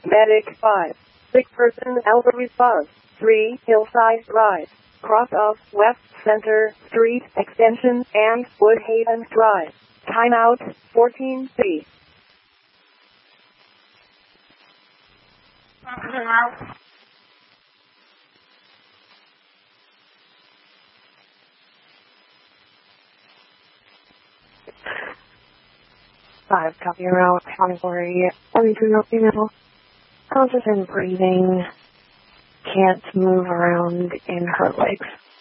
Medic 5. Sick person Alpha response. 3 Hillside Drive. Cross of West Center Street Extension and Woodhaven Drive. Timeout 14C. Five, copy route, category, female, conscious and breathing, can't move around in her legs.